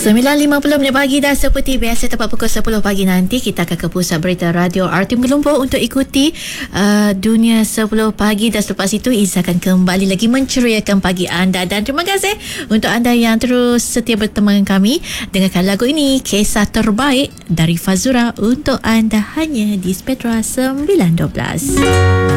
9.50 pagi dah, seperti biasa tepat pukul 10 pagi nanti kita akan ke pusat berita radio RTM Gelumpu untuk ikuti dunia 10 pagi, dan selepas itu Izzah akan kembali lagi menceriakan pagi anda. Dan terima kasih untuk anda yang terus setia berteman kami. Dengarkan lagu ini, Kisah Terbaik dari Fazura, untuk anda hanya di Spectra 912.